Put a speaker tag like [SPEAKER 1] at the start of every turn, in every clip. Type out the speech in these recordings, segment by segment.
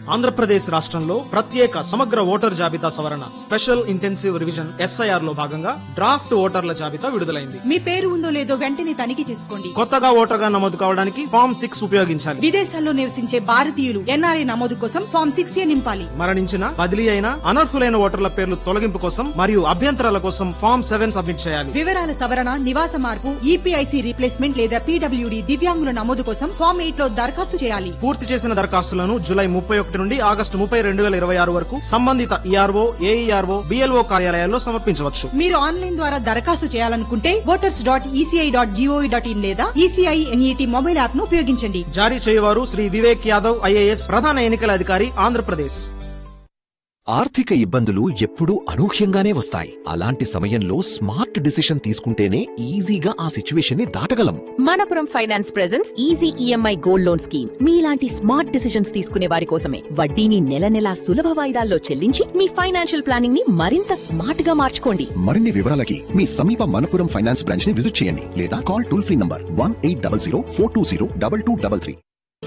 [SPEAKER 1] ఆంధ్రప్రదేశ్ రాష్ట్రంలో ప్రత్యేక సమగ్ర ఓటర్ జాబితా సవరణ స్పెషల్ ఇంటెన్సివ్ రివిజన్ SIR లో భాగంగా డ్రాఫ్ట్ ఓటర్ల జాబితా విడుదలైంది.
[SPEAKER 2] మీ పేరు ఉందో లేదో వెంటనే తనిఖీ చేసుకోండి.
[SPEAKER 1] కొత్తగా ఓటర్గా నమోదు కావడానికి ఫామ్ 6 ఉపయోగించాలి.
[SPEAKER 2] విదేశాల్లో నివసించే భారతీయులు NRI నమోదు కోసం ఫామ్ 6A నింపాలి.
[SPEAKER 1] మరణించిన, బదిలీ అయిన, అనర్హులైన ఓటర్ల పేర్లు తొలగింపు కోసం మరియు అభ్యంతరాల కోసం ఫామ్ 7 సబ్మిట్ చేయాలి.
[SPEAKER 2] వివరాల సవరణ, నివాస మార్పు, EPIC రీప్లేస్మెంట్ లేదా PWD దివ్యాంగుల నమోదు కోసం ఫామ్ 8 లో దరఖాస్తు చేయాలి.
[SPEAKER 1] పూర్తి చేసిన దరఖాస్తులను జూలై 31 నుండి ఆగస్టు 30, 2026 వరకు సంబంధిత ERO, AERO, BLO కార్యాలయాల్లో సమర్పించవచ్చు.
[SPEAKER 2] మీరు ఆన్లైన్ ద్వారా దరఖాస్తు చేయాలనుకుంటే voters.eci.gov.in లేదా ECI NET మొబైల్ యాప్ ను ఉపయోగించండి.
[SPEAKER 1] జారీ చేయవారు శ్రీ వివేక్ యాదవ్ IAS, ప్రధాన ఎన్నికల అధికారి, ఆంధ్రప్రదేశ్.
[SPEAKER 3] ఆర్థిక ఇబ్బందులు ఎప్పుడూ అనూహ్యంగానే వస్తాయి. అలాంటి సమయంలో స్మార్ట్ డిసిషన్ తీసుకుంటేనే ఈజీగా ఆ సిచ్యువేషన్ ని దాటగలం.
[SPEAKER 4] Manappuram finance presents easy EMI gold loan scheme. మీలాంటి స్మార్ట్ డిసిషన్స్ తీసుకునే వారి కోసమే. వడ్డీని నెల నెలా సులభ వాయిదాల్లో చెల్లించి మీ ఫైనాన్షియల్ ప్లానింగ్ ని మరింత స్మార్ట్ గా మార్చుకోండి.
[SPEAKER 3] మరిన్ని వివరాలకి మీ సమీప మనపురం ఫైనాన్స్ బ్రాంచ్ ని విజిట్ చేయండి లేదా కాల్ టోల్ ఫ్రీ నంబర్ 1800 420 2233.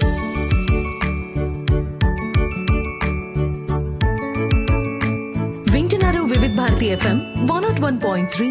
[SPEAKER 5] వింటున్నారు వివిధ భారతి FM 101.3.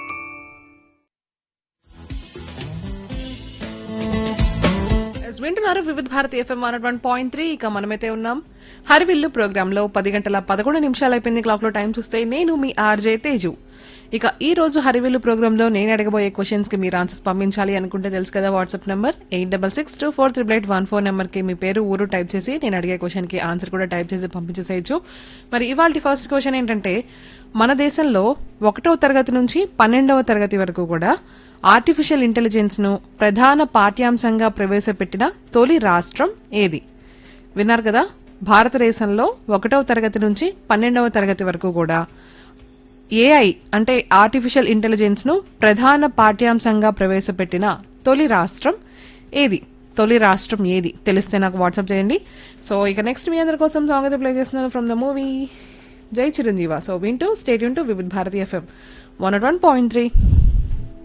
[SPEAKER 6] వింటున్నారు వివిధ భారతి FM 101.3. ఇక మనమైతే ఉన్నాం హరివిల్లు ప్రోగ్రామ్ లో 10:11 అయిపోయింది క్లాక్ లో. టైం చూస్తే నేను మీ RJ తేజు. ఇక ఈ రోజు హరివిల్లు ప్రోగ్రామ్ లో నేను అడగబోయే క్వశ్చన్స్ కి మీరు ఆన్సర్స్ పంపించాలి అనుకుంటే తెలుసు కదా, వాట్సాప్ నంబర్ 8662438814 నెంబర్ కి మీ పేరు, ఊరు టైప్ చేసి నేను అడిగే క్వశ్చన్ కి ఆన్సర్ కూడా టైప్ చేసి పంపించేసేయచ్చు. మరి ఇవాళ ఫస్ట్ క్వశ్చన్ ఏంటంటే, మన దేశంలో 1వ తరగతి నుంచి 12వ తరగతి వరకు కూడా ఆర్టిఫిషియల్ ఇంటెలిజెన్స్ ను ప్రధాన పాఠ్యాంశంగా ప్రవేశపెట్టిన తొలి రాష్ట్రం ఏది? విన్నారు కదా, భారతదేశంలో 1వ తరగతి నుంచి 12వ తరగతి వరకు కూడా AI అంటే ఆర్టిఫిషియల్ ఇంటెలిజెన్స్ ను ప్రధాన పాఠ్యాంశంగా ప్రవేశపెట్టిన తొలి రాష్ట్రం ఏది? తొలి రాష్ట్రం ఏది తెలిస్తే నాకు వాట్సాప్ చేయండి. సో ఇక నెక్స్ట్ మీ అందరి కోసం సాంగ్ అయితే ప్లే చేస్తున్నాను ఫ్రమ్ ద మూవీ జై చిరంజీవ. సో వింటూ స్టేట్ యూన్ టు వివిధ భారతి FM 101.3.